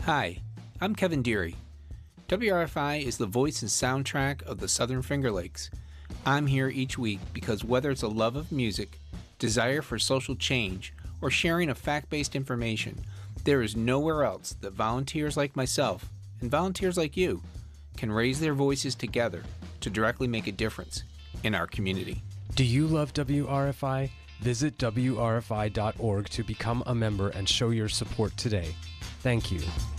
Hi, I'm Kevin Deary. WRFI is the voice and soundtrack of the Southern Finger Lakes. I'm here each week because whether it's a love of music, desire for social change, or sharing of fact-based information, there is nowhere else that volunteers like myself and volunteers like you can raise their voices together to directly make a difference in our community. Do you love WRFI? Visit WRFI.org to become a member and show your support today. Thank you.